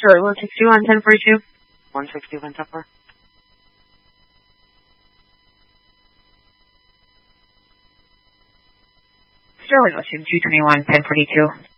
Sure, 162 on 1042. 160 on 10-4. Sterling, 221, 1042.